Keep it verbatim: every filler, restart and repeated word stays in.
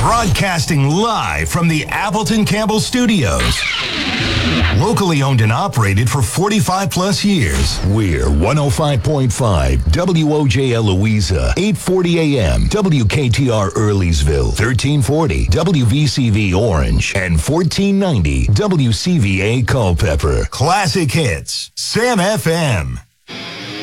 Broadcasting live from the Appleton Campbell Studios. Locally owned and operated for forty-five plus years. We're one oh five point five W O J L Louisa, eight forty A M, W K T R Earleysville, thirteen forty W V C V Orange, and fourteen ninety W C V A Culpeper. Classic hits, Sam F M.